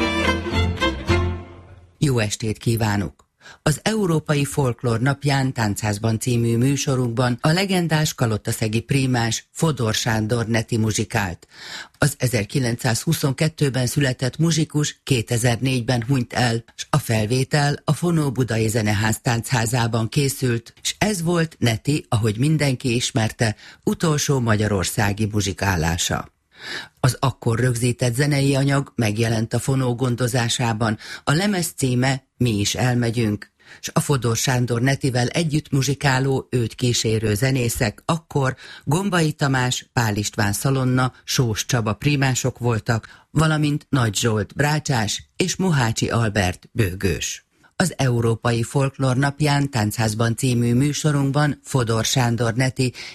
Jó estét kívánok! Az Európai Folklór Napján Táncházban című műsorunkban a legendás kalotaszegi prímás Fodor Sándor neti muzsikált. Az 1922-ben született muzsikus 2004-ben hunyt el, s a felvétel a Fonó Budai Zeneház táncházában készült, és ez volt neti, ahogy mindenki ismerte, utolsó magyarországi muzsikálása. Az akkor rögzített zenei anyag megjelent a Fonó gondozásában, a lemez címe Mi is elmegyünk, s a Fodor Sándor netivel együtt muzsikáló, őt kísérő zenészek akkor Gombai Tamás, Pál István Szalonna, Sós Csaba prímások voltak, valamint Nagy Zsolt brácsás és Mohácsi Albert bőgős. Az Európai Folklór Napján Táncházban című műsorunkban Fodor Sándor neti